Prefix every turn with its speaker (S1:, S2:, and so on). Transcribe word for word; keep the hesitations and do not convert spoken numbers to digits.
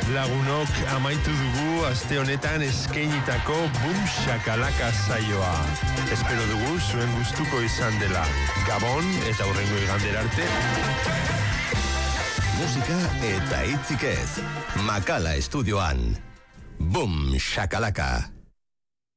S1: Lagunok amaitu dugu aste honetan eskeinitako Boom Shakalaka saioa. Espero dugu zuen gustuko izan dela. Gabon eta hurrengo igandera arte.
S2: Musika eta hitzik ez. Makala estudioan. Boom Shakalaka.